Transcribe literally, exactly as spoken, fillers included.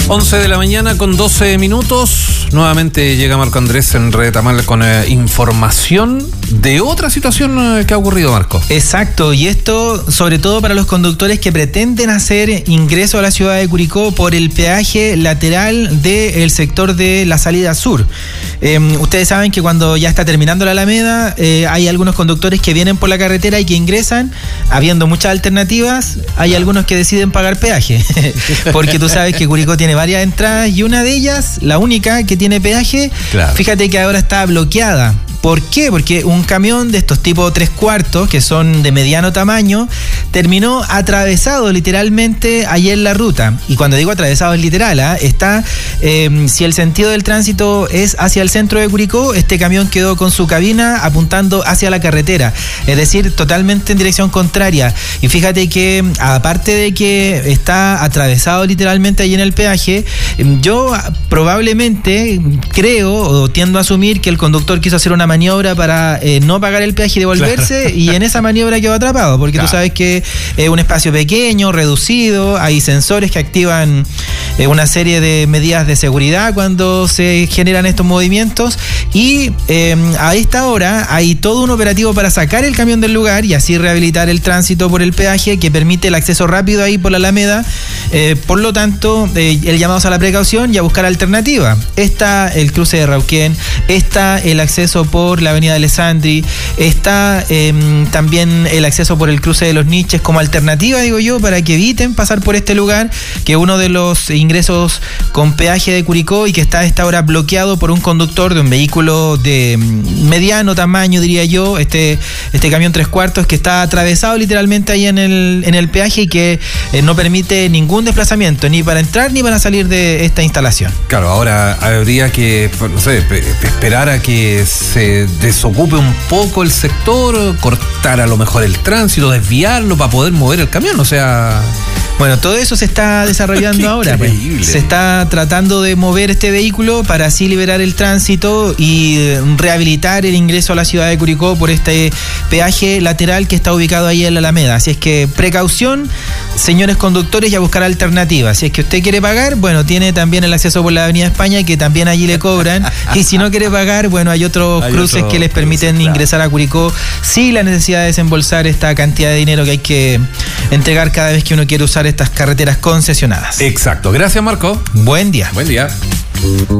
once de la mañana con doce minutos. Nuevamente llega Marco Andrés en Red Tamal con eh, información de otra situación eh, que ha ocurrido, Marco. Exacto, y esto sobre todo para los conductores que pretenden hacer ingreso a la ciudad de Curicó por el peaje lateral del sector de la salida sur. Eh, ustedes saben que cuando ya está terminando la Alameda, eh, hay algunos conductores que vienen por la carretera y que ingresan, habiendo muchas alternativas, hay algunos que deciden pagar peaje, porque tú sabes que Curicó tiene varias entradas y una de ellas, la única que tiene peaje, claro. Fíjate que ahora está bloqueada. ¿Por qué? Porque un camión de estos tipo tres cuartos, que son de mediano tamaño, terminó atravesado literalmente allí en la ruta. Y cuando digo atravesado es literal, ¿eh? Está, eh, si el sentido del tránsito es hacia el centro de Curicó, este camión quedó con su cabina apuntando hacia la carretera, es decir, totalmente en dirección contraria. Y fíjate que aparte de que está atravesado literalmente allí en el peaje, yo probablemente creo o tiendo a asumir que el conductor quiso hacer una maniobra para eh, no pagar el peaje y devolverse, claro. Y en esa maniobra quedó atrapado, porque claro. Tú sabes que es un espacio pequeño, reducido, hay sensores que activan eh, una serie de medidas de seguridad cuando se generan estos movimientos, y eh, a esta hora hay todo un operativo para sacar el camión del lugar y así rehabilitar el tránsito por el peaje que permite el acceso rápido ahí por la Alameda. Eh, por lo tanto, eh, el llamado a la precaución y a buscar alternativa. Está el cruce de Rauquén, está el acceso por por la avenida Alessandri, está eh, también el acceso por el cruce de los Niches como alternativa, digo yo, para que eviten pasar por este lugar, que es uno de los ingresos con peaje de Curicó y que está a esta hora bloqueado por un conductor de un vehículo de mediano tamaño, diría yo, este, este camión tres cuartos que está atravesado literalmente ahí en el, en el peaje y que eh, no permite ningún desplazamiento, ni para entrar ni para salir de esta instalación. Claro, ahora habría que, no sé, esperar a que se desocupe un poco el sector, cortar a lo mejor el tránsito, desviarlo para poder mover el camión, o sea... Bueno, todo eso se está desarrollando ahora. Pues. Se está tratando de mover este vehículo para así liberar el tránsito y rehabilitar el ingreso a la ciudad de Curicó por este peaje lateral que está ubicado ahí en la Alameda. Así es que precaución, señores conductores, y a buscar alternativas. Si es que usted quiere pagar, bueno, tiene también el acceso por la Avenida España, que también allí le cobran. Y si no quiere pagar, bueno, hay otros hay cruces otro que les permiten cruce, ingresar claro. a Curicó sin la necesidad de desembolsar esta cantidad de dinero que hay que entregar cada vez que uno quiere usar estas carreteras concesionadas. Exacto. Gracias, Marco. Buen día. Buen día.